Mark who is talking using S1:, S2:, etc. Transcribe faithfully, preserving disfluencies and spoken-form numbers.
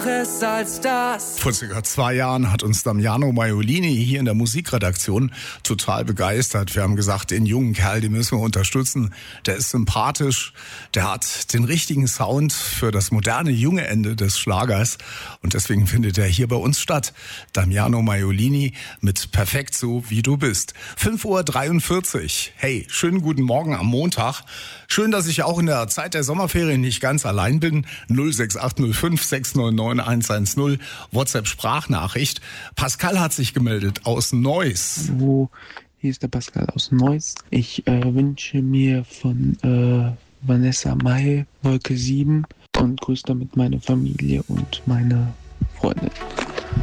S1: Schlimmeres als das.
S2: Vor circa zwei Jahren hat uns Damiano Maiolini hier in der Musikredaktion total begeistert. Wir haben gesagt, den jungen Kerl, den müssen wir unterstützen. Der ist sympathisch, der hat den richtigen Sound für das moderne junge Ende des Schlagers. Und deswegen findet er hier bei uns statt. Damiano Maiolini mit Perfekt so wie du bist. fünf Uhr dreiundvierzig. Hey, schönen guten Morgen am Montag. Schön, dass ich auch in der Zeit der Sommerferien nicht ganz allein bin. null sechs acht null fünf sechs neun neun eins eins null, WhatsApp-Sprachnachricht. Pascal hat sich gemeldet aus Neuss.
S3: Hallo, hier ist der Pascal aus Neuss. Ich äh, wünsche mir von äh, Vanessa Mai Wolke sieben und grüße damit meine Familie und meine Freundin.